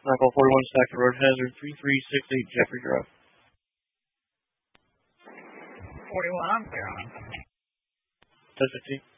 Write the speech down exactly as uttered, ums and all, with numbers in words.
Michael forty-one Stacker Road, Hazard three three six eight Jeffrey Drive. forty-one, I'm clear on. ten fifteen.